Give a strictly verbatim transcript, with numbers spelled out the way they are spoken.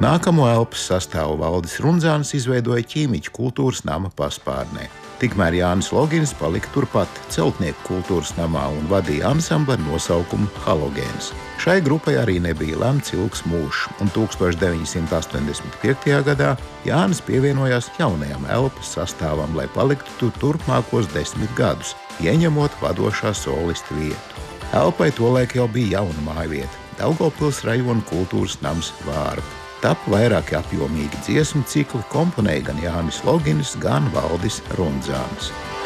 Nākamo elpas sastāvu Valdis Rundzāns izveidoja ķīmiķu kultūras nama paspārnē. Tikmēr Jānis Logins palika turpat celtnieku kultūras namā un vadīja ansambli ar nosaukumu Halogēns. Šai grupai arī nebija lemts ilgs mūžs, un tūkstoš deviņi simti astoņdesmit piektajā gadā Jānis pievienojās jaunajam elpas sastāvam, lai paliktu tur turpmākos desmit gadus, ieņemot vadošā solista vietu. Elpai tolaik jau bija jauna mājvieta – Daugavpils rajona kultūras nams Vārpa. Tapu vairāki apjomīgi dziesmu cikli, komponēja gan Jānis Logins, gan Valdis Rundzāns.